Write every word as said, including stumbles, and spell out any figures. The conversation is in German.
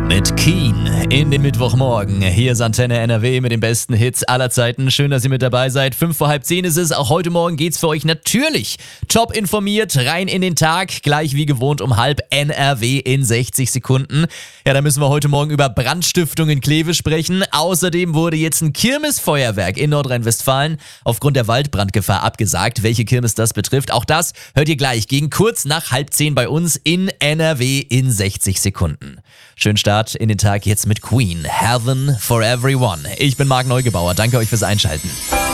Mit Keen in den Mittwochmorgen. Hier ist Antenne N R W mit den besten Hits aller Zeiten. Schön, dass ihr mit dabei seid. Fünf vor halb zehn ist es. Auch heute Morgen geht's für euch natürlich top informiert rein in den Tag. Gleich wie gewohnt um halb N R W in sechzig Sekunden. Ja, da müssen wir heute Morgen über Brandstiftung in Kleve sprechen. Außerdem wurde jetzt ein Kirmesfeuerwerk in Nordrhein-Westfalen aufgrund der Waldbrandgefahr abgesagt. Welche Kirmes das betrifft, auch das hört ihr gleich gegen kurz nach halb zehn bei uns in N R W in sechzig Sekunden. Schönen Start in den Tag jetzt mit Queen. Heaven for Everyone. Ich bin Marc Neugebauer. Danke euch fürs Einschalten.